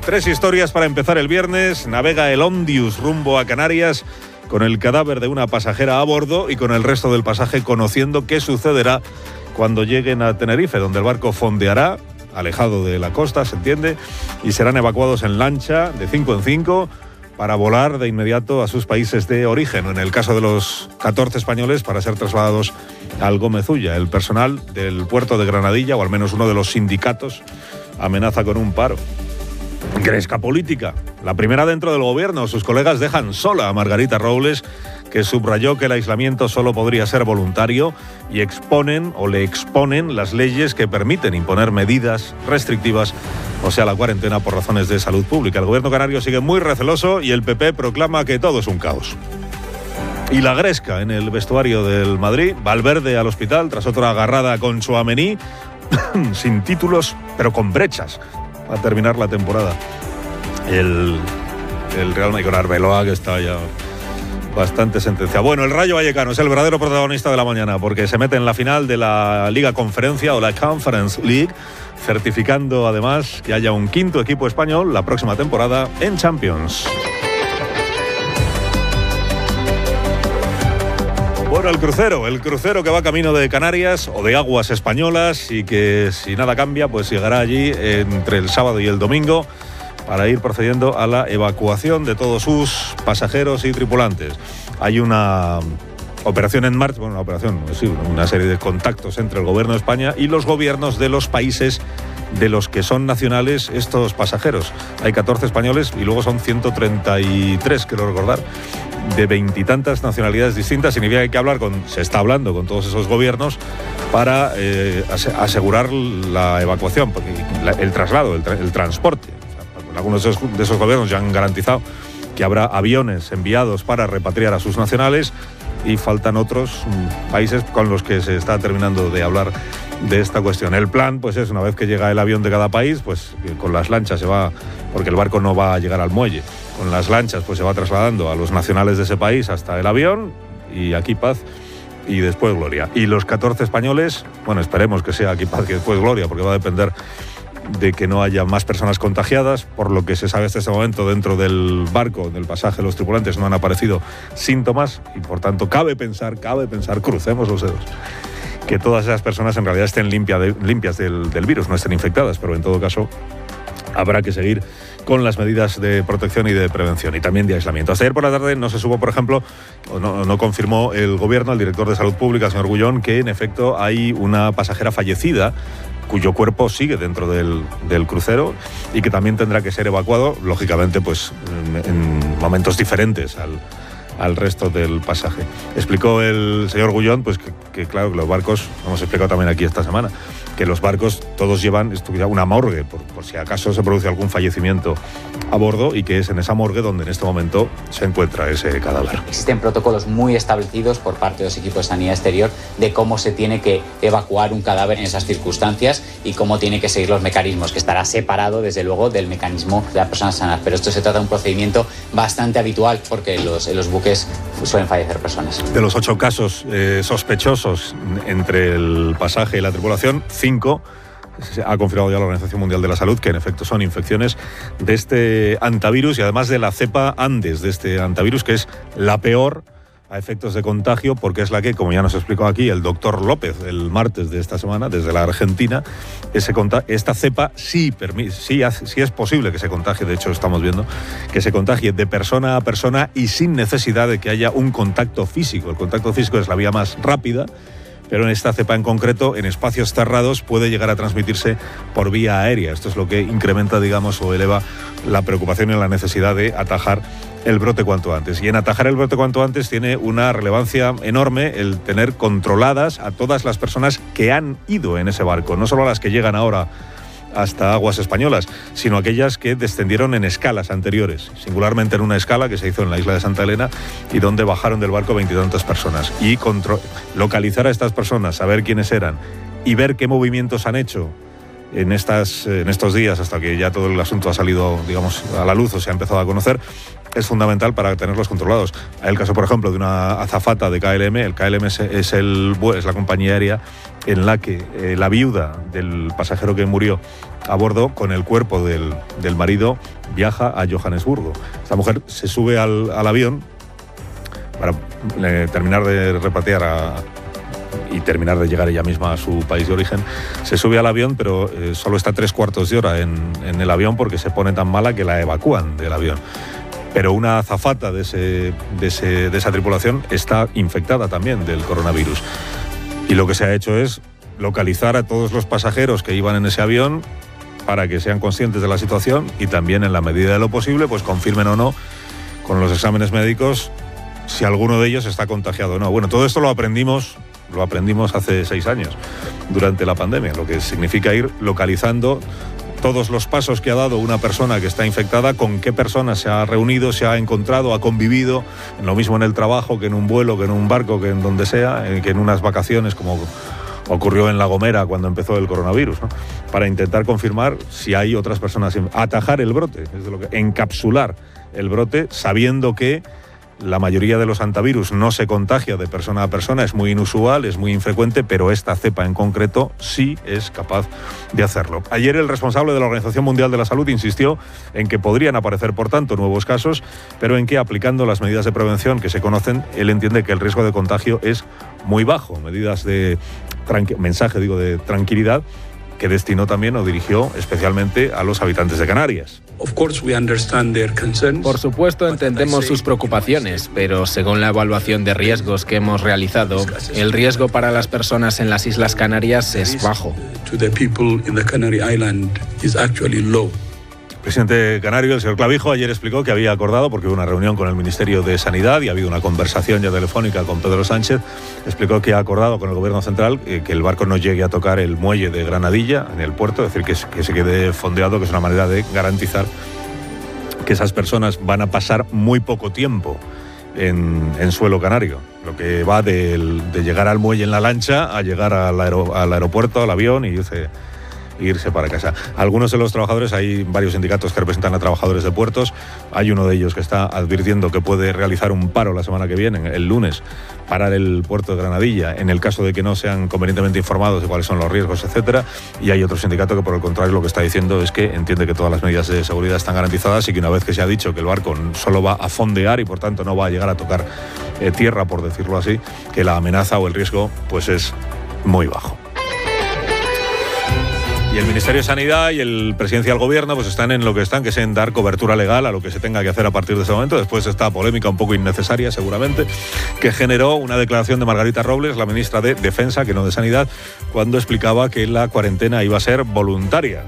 3 historias para empezar el viernes. Navega el Ondius rumbo a Canarias con el cadáver de una pasajera a bordo y con el resto del pasaje conociendo qué sucederá cuando lleguen a Tenerife, donde el barco fondeará, alejado de la costa, se entiende, y serán evacuados en lancha de 5 en 5 para volar de inmediato a sus países de origen. En el caso de los 14 españoles, para ser trasladados al Gómez Ulla. El personal del puerto de Granadilla, o al menos uno de los sindicatos, amenaza con un paro. Gresca política. La primera dentro del gobierno. Sus colegas dejan sola a Margarita Robles, que subrayó que el aislamiento solo podría ser voluntario, y le exponen las leyes que permiten imponer medidas restrictivas, o sea, la cuarentena por razones de salud pública. El gobierno canario sigue muy receloso y el PP proclama que todo es un caos. Y la gresca en el vestuario del Madrid. Valverde al hospital tras otra agarrada con Tchouaméni, sin títulos, pero con brechas, a terminar la temporada. El Real Madrid con Arbeloa, que está ya bastante sentenciado. Bueno, el Rayo Vallecano es el verdadero protagonista de la mañana, porque se mete en la final de la Liga Conferencia, o la Conference League, certificando además que haya un quinto equipo español la próxima temporada en Champions. Bueno, el crucero que va camino de Canarias o de aguas españolas, y que si nada cambia pues llegará allí entre el sábado y el domingo para ir procediendo a la evacuación de todos sus pasajeros y tripulantes. Hay una operación en marcha, una serie de contactos entre el gobierno de España y los gobiernos de los países de los que son nacionales estos pasajeros. Hay 14 españoles y luego son 133, quiero recordar, de 20 y tantas nacionalidades distintas. Significa que hay que hablar se está hablando con todos esos gobiernos para asegurar la evacuación, el traslado, el transporte. Algunos de esos gobiernos ya han garantizado que habrá aviones enviados para repatriar a sus nacionales, y faltan otros países con los que se está terminando de hablar de esta cuestión. El plan pues es, una vez que llega el avión de cada país, pues con las lanchas se va, porque el barco no va a llegar al muelle, con las lanchas pues se va trasladando a los nacionales de ese país hasta el avión, y aquí paz y después gloria. Y los 14 españoles, bueno, esperemos que sea aquí paz y después gloria, porque va a depender de que no haya más personas contagiadas. Por lo que se sabe hasta este momento, dentro del barco, del pasaje, los tripulantes no han aparecido síntomas, y por tanto cabe pensar, crucemos los dedos, que todas esas personas en realidad estén limpias del virus, no estén infectadas, pero en todo caso habrá que seguir con las medidas de protección y de prevención, y también de aislamiento. Hasta ayer por la tarde no se supo, por ejemplo, no confirmó el gobierno, el director de Salud Pública, señor Gullón, que en efecto hay una pasajera fallecida cuyo cuerpo sigue dentro del crucero, y que también tendrá que ser evacuado, lógicamente, pues en momentos diferentes al resto del pasaje. Explicó el señor Gullón pues que claro, que los barcos, hemos explicado también aquí esta semana, que los barcos todos llevan una morgue por si acaso se produce algún fallecimiento a bordo, y que es en esa morgue donde en este momento se encuentra ese cadáver. Existen protocolos muy establecidos por parte de los equipos de sanidad exterior de cómo se tiene que evacuar un cadáver en esas circunstancias y cómo tiene que seguir los mecanismos, que estará separado desde luego del mecanismo de las personas sanas. Pero esto se trata de un procedimiento bastante habitual, porque en los buques suelen fallecer personas. De los 8 casos sospechosos entre el pasaje y la tripulación, 5 ha confirmado ya la Organización Mundial de la Salud que en efecto son infecciones de este hantavirus, y además de la cepa Andes de este hantavirus, que es la peor a efectos de contagio, porque es la que, como ya nos explicó aquí el doctor López el martes de esta semana desde la Argentina, esta cepa sí es posible que se contagie. De hecho, estamos viendo que se contagie de persona a persona y sin necesidad de que haya un contacto físico. El contacto físico es la vía más rápida, pero en esta cepa en concreto, en espacios cerrados, puede llegar a transmitirse por vía aérea. Esto es lo que incrementa, digamos, o eleva la preocupación y la necesidad de atajar el brote cuanto antes. Y en atajar el brote cuanto antes tiene una relevancia enorme el tener controladas a todas las personas que han ido en ese barco, no solo a las que llegan ahora hasta aguas españolas, sino aquellas que descendieron en escalas anteriores, singularmente en una escala que se hizo en la isla de Santa Elena, y donde bajaron del barco 20 y tantas personas. Y localizar a estas personas, saber quiénes eran y ver qué movimientos han hecho en estos días, hasta que ya todo el asunto ha salido, digamos, a la luz o se ha empezado a conocer, es fundamental para tenerlos controlados. Hay el caso, por ejemplo, de una azafata de KLM. El KLM es la compañía aérea en la que la viuda del pasajero que murió a bordo con el cuerpo del marido, viaja a Johannesburgo. Esta mujer se sube al avión para terminar de repatriar y terminar de llegar ella misma a su país de origen. Se sube al avión, pero solo está 3/4 de hora en el avión porque se pone tan mala que la evacúan del avión. Pero una azafata de esa tripulación está infectada también del coronavirus. Y lo que se ha hecho es localizar a todos los pasajeros que iban en ese avión para que sean conscientes de la situación y también, en la medida de lo posible, pues confirmen o no con los exámenes médicos si alguno de ellos está contagiado o no. Bueno, todo esto lo aprendimos hace 6 años, durante la pandemia, lo que significa ir localizando todos los pasos que ha dado una persona que está infectada, con qué personas se ha reunido, se ha encontrado, ha convivido, lo mismo en el trabajo que en un vuelo, que en un barco, que en donde sea, que en unas vacaciones, como ocurrió en La Gomera cuando empezó el coronavirus, ¿no? Para intentar confirmar si hay otras personas, atajar el brote, encapsular el brote, sabiendo que la mayoría de los antivirus no se contagia de persona a persona, es muy inusual, es muy infrecuente, pero esta cepa en concreto sí es capaz de hacerlo. Ayer el responsable de la Organización Mundial de la Salud insistió en que podrían aparecer, por tanto, nuevos casos, pero en que, aplicando las medidas de prevención que se conocen, él entiende que el riesgo de contagio es muy bajo. Medidas de de tranquilidad que destinó también o dirigió especialmente a los habitantes de Canarias. Por supuesto, entendemos sus preocupaciones, pero según la evaluación de riesgos que hemos realizado, el riesgo para las personas en las Islas Canarias es bajo. El presidente canario, el señor Clavijo, ayer explicó que había acordado, porque hubo una reunión con el Ministerio de Sanidad y ha habido una conversación ya telefónica con Pedro Sánchez, explicó que ha acordado con el Gobierno central que el barco no llegue a tocar el muelle de Granadilla, en el puerto, es decir, que se quede fondeado, que es una manera de garantizar que esas personas van a pasar muy poco tiempo en suelo canario, lo que va de llegar al muelle en la lancha a llegar al aeropuerto, al avión y irse para casa. Algunos de los trabajadores, hay varios sindicatos que representan a trabajadores de puertos, hay uno de ellos que está advirtiendo que puede realizar un paro la semana que viene, el lunes, parar el puerto de Granadilla, en el caso de que no sean convenientemente informados de cuáles son los riesgos, etcétera, y hay otro sindicato que, por el contrario, lo que está diciendo es que entiende que todas las medidas de seguridad están garantizadas y que una vez que se ha dicho que el barco solo va a fondear y por tanto no va a llegar a tocar tierra, por decirlo así, que la amenaza o el riesgo pues es muy bajo. Y el Ministerio de Sanidad y el Presidencia del Gobierno pues están en lo que están, que es en dar cobertura legal a lo que se tenga que hacer a partir de ese momento, después de esta polémica un poco innecesaria seguramente, que generó una declaración de Margarita Robles, la ministra de Defensa, que no de Sanidad, cuando explicaba que la cuarentena iba a ser voluntaria.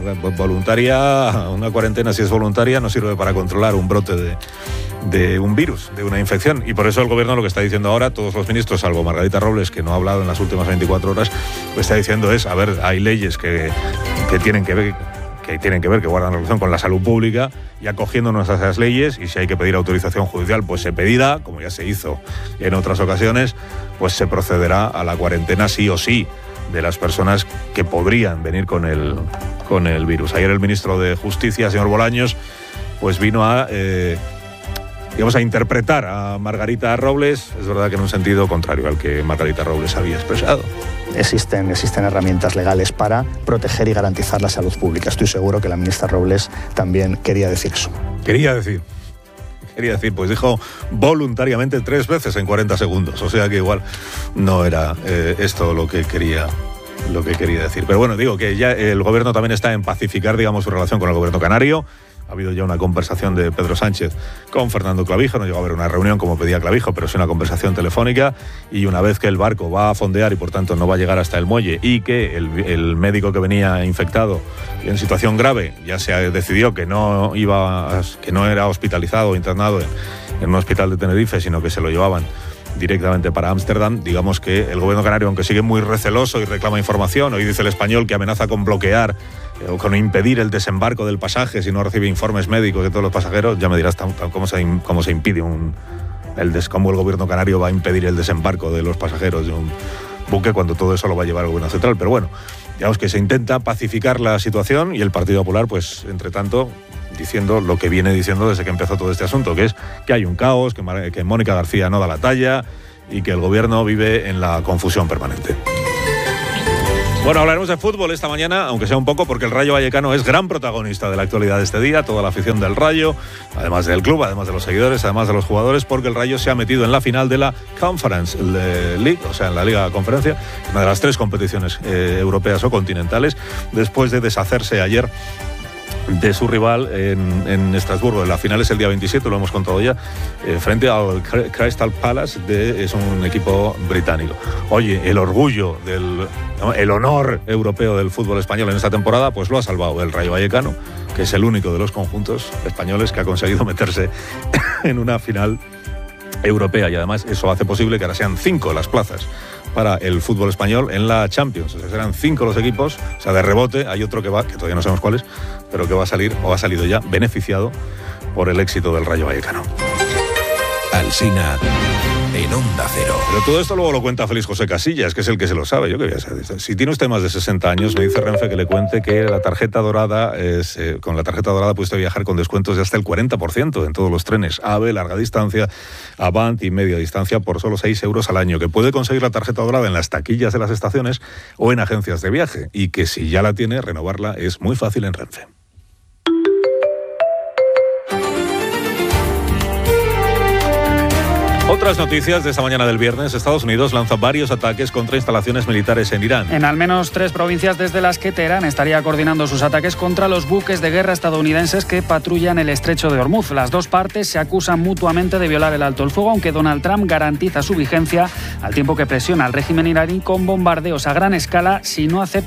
Una cuarentena, si es voluntaria, no sirve para controlar un brote de un virus, de una infección. Y por eso el Gobierno lo que está diciendo ahora, todos los ministros, salvo Margarita Robles, que no ha hablado en las últimas 24 horas, lo que está diciendo es, a ver, hay leyes que tienen que ver, que guardan relación con la salud pública, y acogiéndonos a esas leyes, y si hay que pedir autorización judicial, pues se pedirá, como ya se hizo en otras ocasiones, pues se procederá a la cuarentena sí o sí de las personas que podrían venir con el virus. Ayer el ministro de Justicia, señor Bolaños, pues vino a interpretar a Margarita Robles, es verdad que en un sentido contrario al que Margarita Robles había expresado. Existen herramientas legales para proteger y garantizar la salud pública. Estoy seguro que la ministra Robles también quería decir eso. Quería decir, pues dijo voluntariamente 3 veces en 40 segundos, o sea que igual no era esto lo que quería decir. Pero bueno, digo que ya el Gobierno también está en pacificar, digamos, su relación con el Gobierno canario. Ha habido ya una conversación de Pedro Sánchez con Fernando Clavijo, no llegó a haber una reunión como pedía Clavijo, pero sí una conversación telefónica, y una vez que el barco va a fondear y por tanto no va a llegar hasta el muelle, y que el médico que venía infectado en situación grave ya se decidió que no era hospitalizado o internado en un hospital de Tenerife, sino que se lo llevaban directamente para Ámsterdam, digamos que el Gobierno canario, aunque sigue muy receloso y reclama información, hoy dice El Español que amenaza con bloquear o con impedir el desembarco del pasaje si no recibe informes médicos de todos los pasajeros. Ya me dirás cómo se impide cómo el Gobierno canario va a impedir el desembarco de los pasajeros de un buque cuando todo eso lo va a llevar el Gobierno central. Pero bueno, digamos que se intenta pacificar la situación, y el Partido Popular, pues entre tanto, diciendo lo que viene diciendo desde que empezó todo este asunto, que es que hay un caos, que Mónica García no da la talla y que el Gobierno vive en la confusión permanente. Bueno, hablaremos de fútbol esta mañana, aunque sea un poco, porque el Rayo Vallecano es gran protagonista de la actualidad de este día, toda la afición del Rayo, además del club, además de los seguidores, además de los jugadores, porque el Rayo se ha metido en la final de la Conference League, o sea, en la Liga Conferencia, una de las 3 competiciones europeas o continentales, después de deshacerse ayer de su rival en Estrasburgo. La final es el día 27, lo hemos contado ya, frente al Crystal Palace, es un equipo británico. Oye, el orgullo, el honor europeo del fútbol español en esta temporada, pues lo ha salvado el Rayo Vallecano, que es el único de los conjuntos españoles que ha conseguido meterse en una final europea, y además eso hace posible que ahora sean 5 las plazas para el fútbol español en la Champions. O sea, serán 5 los equipos, o sea, de rebote hay otro que todavía no sabemos cuál es, pero que va a salir o ha salido ya beneficiado por el éxito del Rayo Vallecano. Alsina en Onda Cero. Pero todo esto luego lo cuenta Félix José Casillas, que es el que se lo sabe. Yo qué voy a saber. Si tiene usted más de 60 años, me dice Renfe que le cuente que la tarjeta dorada con la tarjeta dorada puede usted viajar con descuentos de hasta el 40% en todos los trenes AVE, larga distancia, Avant y media distancia por solo 6 euros al año, que puede conseguir la tarjeta dorada en las taquillas de las estaciones o en agencias de viaje, y que si ya la tiene, renovarla es muy fácil en Renfe. Otras noticias de esta mañana del viernes. Estados Unidos lanza varios ataques contra instalaciones militares en Irán. En al menos 3 provincias desde las que Teherán estaría coordinando sus ataques contra los buques de guerra estadounidenses que patrullan el estrecho de Hormuz. Las 2 partes se acusan mutuamente de violar el alto el fuego, aunque Donald Trump garantiza su vigencia, al tiempo que presiona al régimen iraní con bombardeos a gran escala si no acepta